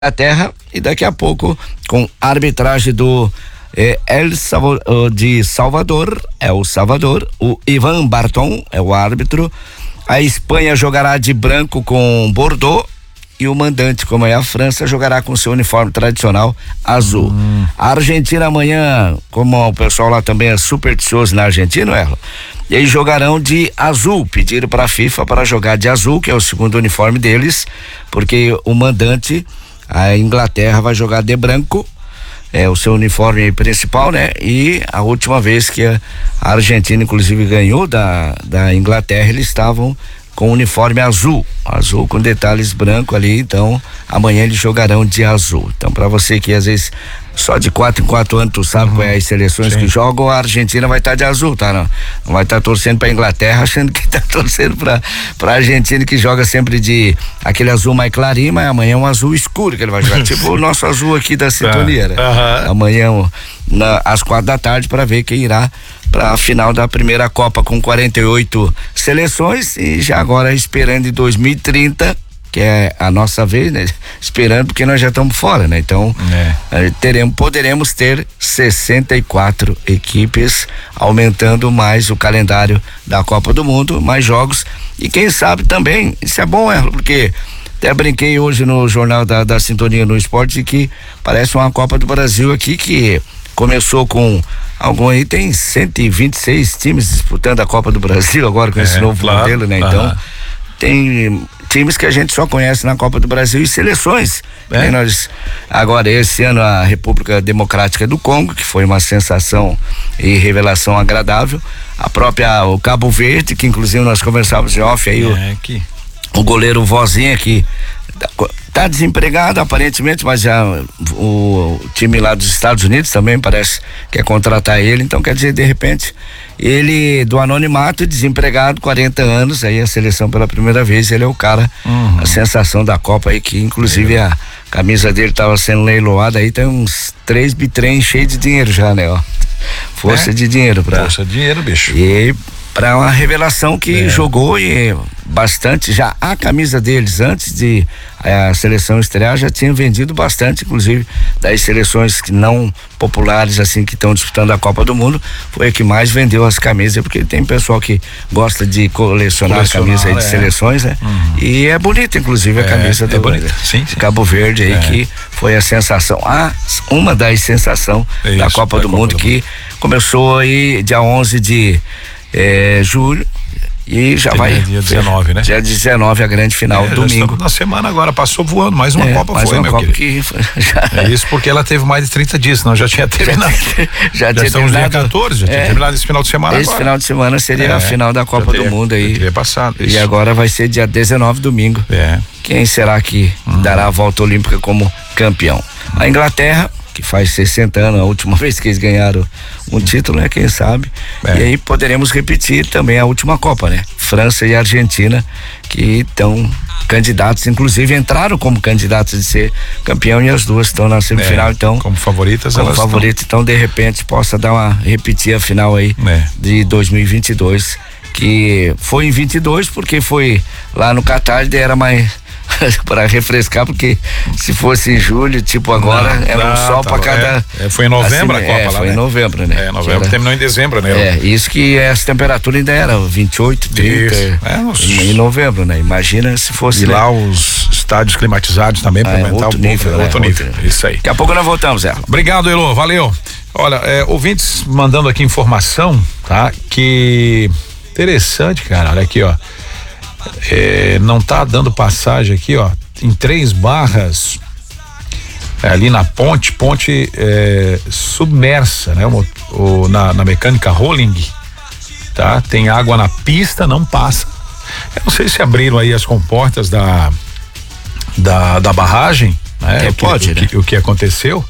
Inglaterra, e daqui a pouco com a arbitragem do de Salvador, El Salvador, o Ivan Barton é o árbitro. A Espanha jogará de branco com Bordeaux e o mandante, como é a França, jogará com seu uniforme tradicional azul. A Argentina amanhã, como o pessoal lá também é supersticioso na Argentina, eles jogarão de azul. Pediram para a FIFA para jogar de azul, que é o segundo uniforme deles, porque o mandante, a Inglaterra, vai jogar de branco, é o seu uniforme principal, né? E a última vez que a Argentina, inclusive, ganhou da Inglaterra, eles estavam com o uniforme azul com detalhes branco ali. Então amanhã eles jogarão de azul. Então, para você que às vezes só de 4 em 4 anos tu sabe qual é as seleções que jogam, a Argentina vai estar de azul, tá? Não vai estar torcendo pra Inglaterra achando que tá torcendo pra Argentina, que joga sempre de aquele azul mais clarinho, mas amanhã é um azul escuro que ele vai jogar, tipo o nosso azul aqui da sintonia, né? Amanhã às 4 da tarde, para ver quem irá para a final da primeira Copa com 48 seleções, e já agora esperando em 2030, que é a nossa vez, né? Esperando, porque nós já estamos fora, né? Então poderemos ter 64 equipes, aumentando mais o calendário da Copa do Mundo, mais jogos, e quem sabe também, isso é bom, porque até brinquei hoje no jornal da Sintonia no Esporte, que parece uma Copa do Brasil aqui, que começou com tem 126 times disputando a Copa do Brasil agora com esse novo modelo, né? Então tem times que a gente só conhece na Copa do Brasil e seleções. Nós, agora esse ano, a República Democrática do Congo, que foi uma sensação e revelação agradável. O Cabo Verde, que inclusive nós conversávamos em off aí, o goleiro Vozinha, que tá desempregado aparentemente, mas já o time lá dos Estados Unidos também parece que quer contratar ele. Então, quer dizer, de repente, ele do anonimato, desempregado, 40 anos, aí a seleção pela primeira vez, ele é o cara, a sensação da Copa aí, que inclusive a camisa dele tava sendo leiloada, aí tem uns 3 bitrens cheios de dinheiro já, né? Força de dinheiro, bicho. E para uma revelação que jogou e bastante, já a camisa deles antes de a seleção estrear já tinha vendido bastante, inclusive das seleções que não populares assim, que estão disputando a Copa do Mundo, foi a que mais vendeu as camisas, porque tem pessoal que gosta de colecionar camisa aí de seleções, né? E é bonita, inclusive, a camisa do Cabo Verde aí, que foi a sensação, uma das sensações da Copa do Mundo, que começou aí dia 11 de julho, e já vai dia 19, né? Dia 19, a grande final, domingo. Na semana agora, passou voando, mais uma Copa mais foi, uma Copa que isso porque ela teve mais de 30 dias, senão já tinha terminado. já tinha terminado. Dia 14, já tinha terminado esse final de semana agora. Esse final de semana seria a final da Copa do Mundo aí. Teria passado. E agora vai ser dia 19, domingo. Quem será que dará a volta olímpica como campeão? A Inglaterra, que faz 60 anos, a última vez que eles ganharam um título, né? Quem sabe? E aí poderemos repetir também a última Copa, né? França e Argentina, que estão candidatos, inclusive entraram como candidatos de ser campeão, e as duas estão na semifinal, então como favoritas, então de repente possa repetir a final aí de 2022, que foi em 22 porque foi lá no Catar, era mais para refrescar, porque se fosse em julho, tipo agora, era um sol para cada. Foi em novembro a Copa lá, foi em novembro, né? Novembro, terminou em dezembro, né? Isso que essa temperatura ainda era 28, 30 em novembro, né? Imagina se fosse. E lá os estádios climatizados também para aumentar outro nível. Isso aí. Daqui a pouco nós voltamos, Zé. Obrigado, Elô, valeu. Olha, ouvintes mandando aqui informação, tá? Que interessante, cara, olha aqui, ó. Não tá dando passagem aqui, ó, em 3 barras ali na ponte submersa, né? Na mecânica Rolling, tá? Tem água na pista, não passa. Eu não sei se abriram aí as comportas da barragem, né? O que aconteceu?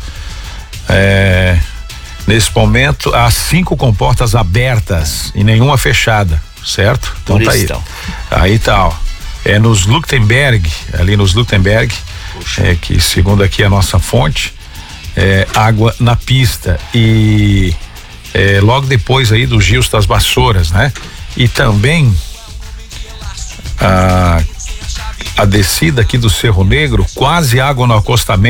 Nesse momento há 5 comportas abertas e nenhuma fechada, certo? Então tá aí. Aí tá, ó. Nos Luktenberg, ali nos Luktenberg, que segundo aqui a nossa fonte, água na pista, e logo depois aí do Gils das Vassouras, né? E também a descida aqui do Cerro Negro, quase água no acostamento.